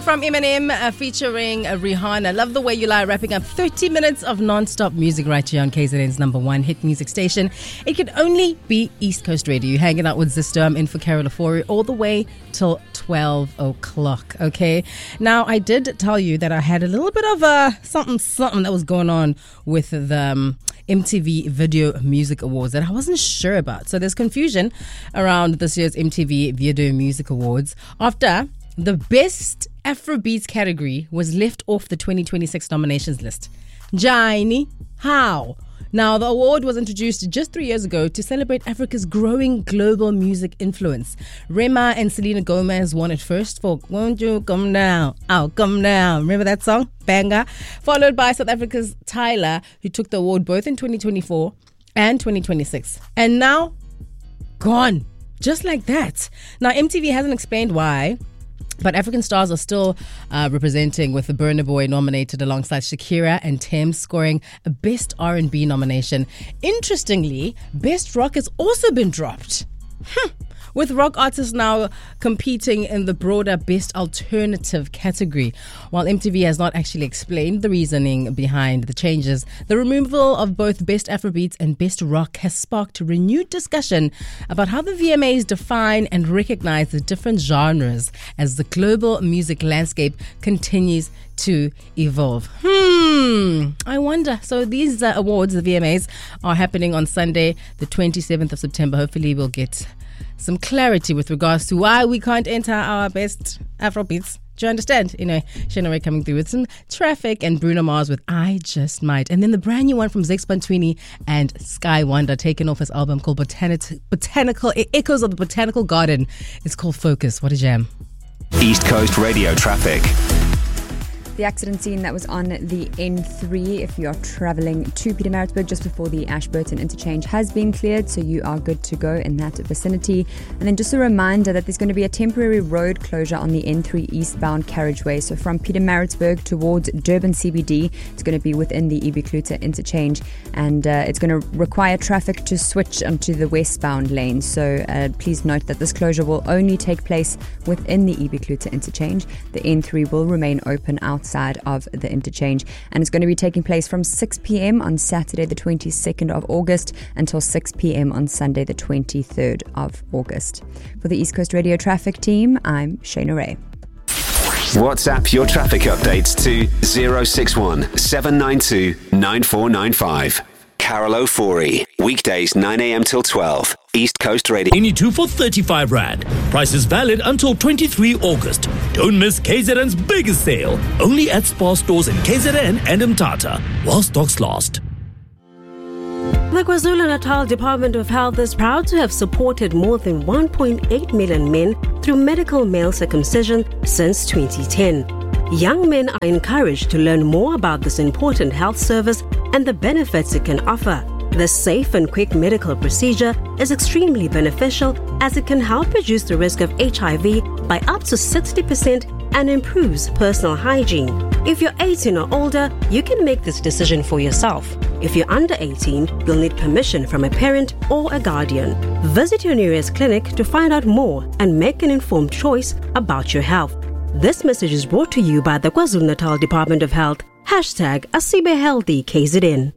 from Eminem featuring Rihanna. Love the way you lie, wrapping up 30 minutes of non-stop music right here on KZN's number one hit music station. It could only be East Coast Radio. You're hanging out with Zisto. I'm in for Carol Ofori all the way till 12 o'clock, okay? Now, I did tell you that I had a little bit of something that was going on with the MTV Video Music Awards that I wasn't sure about. So there's confusion around this year's MTV Video Music Awards after the Best Afrobeats category was left off the 2026 nominations list. Jaini, how? Now, the award was introduced just 3 years ago to celebrate Africa's growing global music influence. Rema and Selena Gomez won it first for Won't You Come Down, I'll Come Down. Remember that song? Banger. Followed by South Africa's Tyler, who took the award both in 2024 and 2026. And now, gone. Just like that. Now, MTV hasn't explained why, but African stars are still representing, with the Burna Boy nominated alongside Shakira and Tems scoring a Best R&B nomination. Interestingly, Best Rock has also been dropped. With rock artists now competing in the broader Best Alternative category. While MTV has not actually explained the reasoning behind the changes, the removal of both Best Afrobeats and Best Rock has sparked renewed discussion about how the VMAs define and recognize the different genres as the global music landscape continues to evolve. I wonder. So these awards, the VMAs, are happening on Sunday, the 27th of September. Hopefully we'll get some clarity with regards to why we can't enter our Best Afrobeats. Do you understand? Anyway, Shana Ray coming through with some traffic and Bruno Mars with I Just Might. And then the brand new one from Zex Bantwini and Sky Wonder, taking off his album called Botanical Echoes of the Botanical Garden. It's called Focus. What a jam. East Coast Radio traffic. The accident scene that was on the N3, if you are travelling to Pietermaritzburg just before the Ashburton interchange, has been cleared, so you are good to go in that vicinity. And then just a reminder that there's going to be a temporary road closure on the N3 eastbound carriageway. So from Pietermaritzburg towards Durban CBD, it's going to be within the Ibikluta interchange, and it's going to require traffic to switch onto the westbound lane. So please note that this closure will only take place within the Ibikluta interchange. The N3 will remain open outside of the interchange, and it's going to be taking place from 6 p.m. on Saturday the 22nd of August until 6 p.m. on Sunday the 23rd of August. For the East Coast Radio traffic team, I'm Shana Ray. WhatsApp your traffic updates to 061 792 9495. Carol Ofori, weekdays 9 a.m. till 12. East Coast Radio. Any two for 35 Rand. Price is valid until 23 August. Don't miss KZN's biggest sale. Only at Spar stores in KZN and Mthatha, while stocks last. The KwaZulu-Natal Department of Health is proud to have supported more than 1.8 million men through medical male circumcision since 2010. Young men are encouraged to learn more about this important health service and the benefits it can offer. This safe and quick medical procedure is extremely beneficial as it can help reduce the risk of HIV by up to 60% and improves personal hygiene. If you're 18 or older, you can make this decision for yourself. If you're under 18, you'll need permission from a parent or a guardian. Visit your nearest clinic to find out more and make an informed choice about your health. This message is brought to you by the KwaZulu-Natal Department of Health. #AsibeHealthy KZN.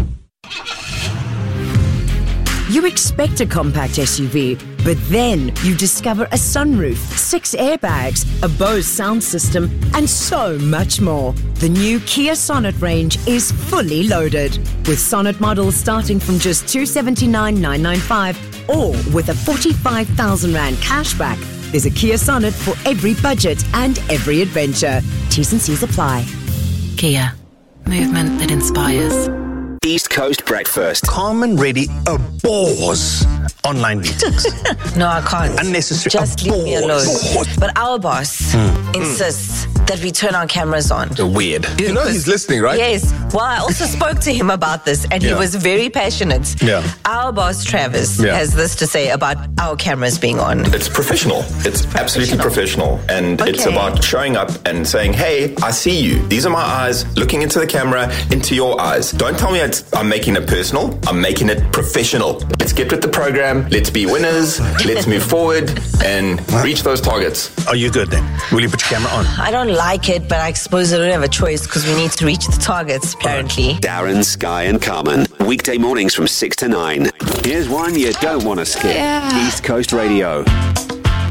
You expect a compact SUV, but then you discover a sunroof, 6 airbags, a Bose sound system, and so much more. The new Kia Sonet range is fully loaded, with Sonet models starting from just 279,995 or with a 45,000 Rand cashback. There's a Kia Sonet for every budget and every adventure. T's and C's apply. Kia, movement that inspires. East Coast Breakfast. Carmen Reddy abhors online meetings. No, I can't. Unnecessary. Just leave me alone. But our boss insists that we turn our cameras on. Weird. You know he's listening, right? Yes. Well, I also spoke to him about this, and he was very passionate. Yeah. Our boss, Travis, has this to say about our cameras being on. It's professional. It's absolutely professional. And it's about showing up and saying, hey, I see you. These are my eyes looking into the camera, into your eyes. Don't tell me I'm making it personal. I'm making it professional. Let's get with the program. Let's be winners. Let's move forward and reach those targets. Are you good then? Will you put your camera on? I don't like it, but I suppose I don't have a choice because we need to reach the targets, apparently. Darren, Sky and Carmen. Weekday mornings from 6 to 9. Here's one you don't want to skip. East Coast Radio.